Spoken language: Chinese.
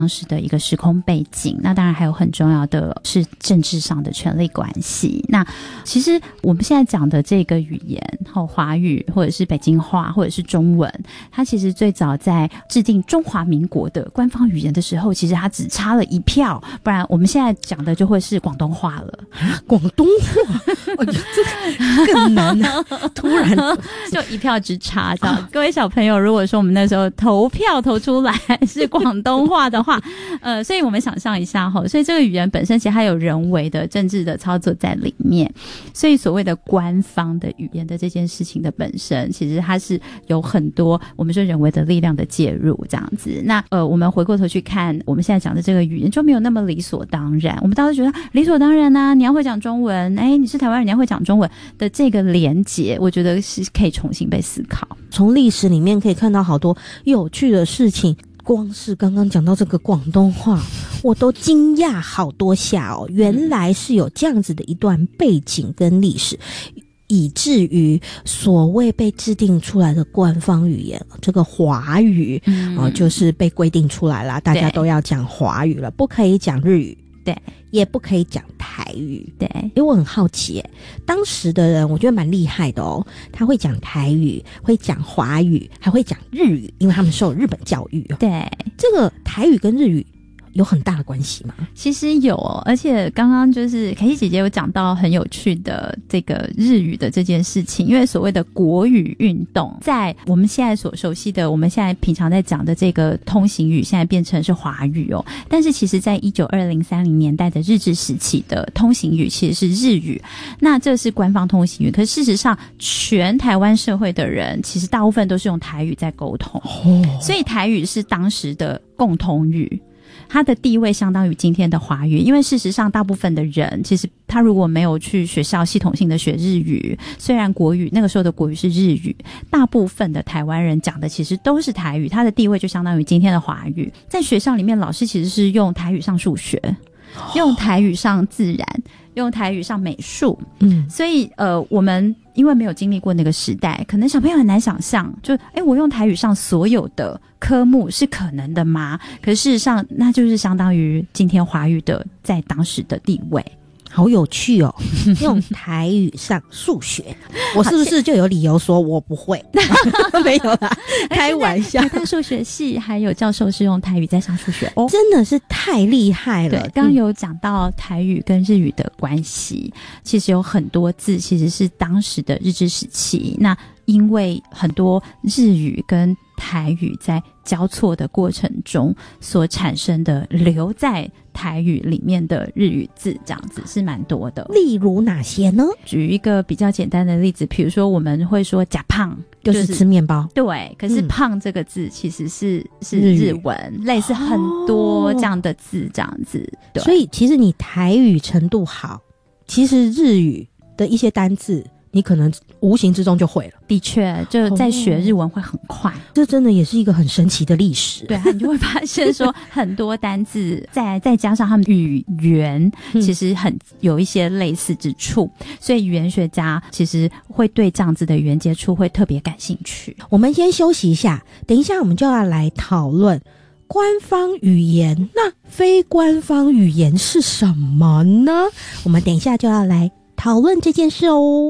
当时的一个时空背景，那当然还有很重要的是政治上的权力关系。那其实我们现在讲的这个语言华语或者是北京话或者是中文，它其实最早在制定中华民国的官方语言的时候，其实它只差了一票，不然我们现在讲的就会是广东话了。 广东话哎呀，这更难啊突然就一票之差这样各位小朋友，如果说我们那时候投票投出来是广东话的话所以我们想象一下所以这个语言本身其实它有人为的政治的操作在里面，所以所谓的官方的语言的这件事情的本身，其实它是有很多我们说人为的力量的介入这样子。那我们回过头去看我们现在讲的这个语言就没有那么理所当然，我们大家觉得理所当然啊，你要会讲中文，你是台湾人你要会讲中文的这个连结，我觉得是可以重新被思考。 从历史里面可以看到好多有趣的事情，光是刚刚讲到这个广东话我都惊讶好多下原来是有这样子的一段背景跟历史，以至于所谓被制定出来的官方语言这个华语就是被规定出来啦，大家都要讲华语了，不可以讲日语， 对， 也不可以讲台语。 对， 因为我很好奇当时的人我觉得蛮厉害的他会讲台语，会讲华语，还会讲日语，因为他们受日本教育对， 这个台语跟日语有很大的关系吗？ 其实有而且刚刚就是凯西姐姐有讲到很有趣的这个日语的这件事情，因为所谓的国语运动在我们现在所熟悉的我们现在平常在讲的这个通行语现在变成是华语但是其实在1920、30年代的日治时期的通行语其实是日语，那这是官方通行语，可是事实上全台湾社会的人其实大部分都是用台语在沟通所以台语是当时的共同语，它的地位相当于今天的华语，因为事实上大部分的人其实他如果没有去学校系统性的学日语，虽然国语那个时候的国语是日语，大部分的台湾人讲的其实都是台语，它的地位就相当于今天的华语。在学校里面老师其实是用台语上数学，用台语上自然，用台语上美术所以我们因为没有经历过那个时代，可能小朋友很难想象就我用台语上所有的科目是可能的吗？可是事实上那就是相当于今天华语的在当时的地位。 好有趣用台语上数学我是不是就有理由说我不会没有啦，开玩笑。 台大数学系还有教授是用台语在上数学真的是太厉害了。 对，刚刚有讲到台语跟日语的关系其实有很多字其实是当时的日治时期，那因为很多日语跟台语在交错的过程中所产生的留在台语里面的日语字，这样子是蛮多的。 例如哪些呢？ 举一个比较简单的例子，比如说我们会说假胖就是吃面包， 对，可是胖这个字其实是日文类似很多这样的字这样子对， 所以其实你台语程度好，其实日语的一些单字你可能无形之中就会了。 的确就在学日文会很快这真的也是一个很神奇的历史。 对，你就会发现说很多单字再加上他们语言其实很有一些类似之处所以语言学家其实会对这样子的语言接触会特别感兴趣。 我们先休息一下，等一下我们就要来讨论官方语言，那非官方语言是什么呢？我们等一下就要来讨论这件事哦。